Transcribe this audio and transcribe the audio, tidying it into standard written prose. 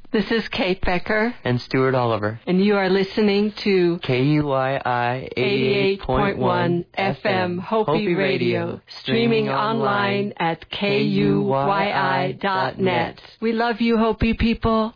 This is Kate Becker. And Stuart Oliver. And you are listening to KUYI 88.1 FM Hopi Radio. Streaming online at KUYI.net. We love you, Hopi people.